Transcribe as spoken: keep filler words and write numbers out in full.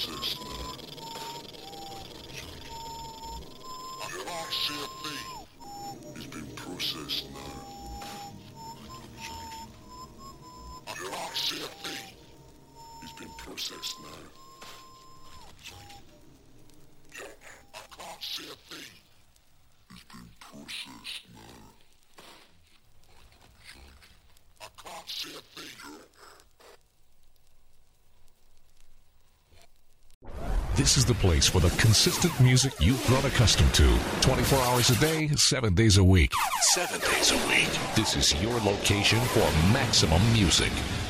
processed now. I can't see a thing. It's been processed now. I can't see a thing. It's been processed now. Yeah, I can't see a thing. It's been processed now. I can't see a thing. This is the place for the consistent music you've grown accustomed to. twenty-four hours a day, seven days a week. Seven days a week. This is your location for maximum music.